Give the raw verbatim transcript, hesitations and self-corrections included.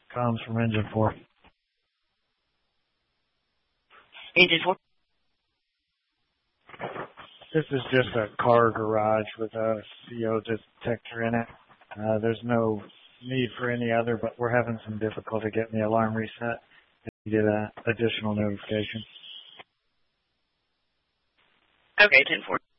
Comms from Engine four. Engine four. This is just a car garage with a C O detector in it. Uh, there's no need for any other, but we're having some difficulty getting the alarm reset. If you get an additional notification. Okay, ten four.